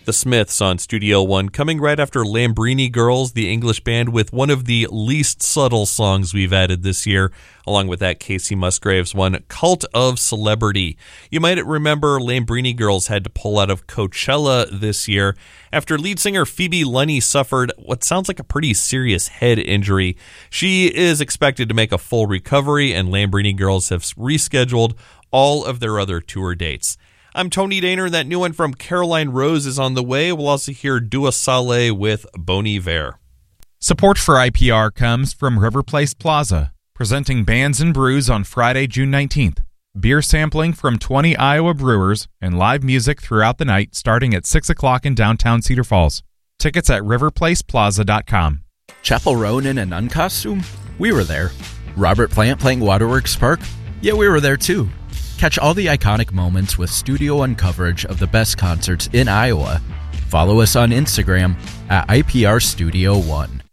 The Smiths on Studio One, coming right after Lambrini Girls, the English band, with one of the least subtle songs we've added this year. Along with that, Casey Musgraves one, Cult of Celebrity. You might remember Lambrini Girls had to pull out of Coachella this year after lead singer Phoebe Lunny suffered what sounds like a pretty serious head injury. She is expected to make a full recovery, and Lambrini Girls have rescheduled all of their other tour dates. I'm Tony Daner. That new one from Caroline Rose is on the way. We'll also hear Dua Saleh with Bon Iver. Support for IPR comes from River Place Plaza, presenting Bands and Brews on Friday, June 19th. Beer sampling from 20 Iowa brewers and live music throughout the night starting at 6 o'clock in downtown Cedar Falls. Tickets at riverplaceplaza.com. Chapel Roan in an uncostume? We were there. Robert Plant playing Waterworks Park? Yeah, we were there too. Catch all the iconic moments with Studio One coverage of the best concerts in Iowa. Follow us on Instagram at IPR Studio One.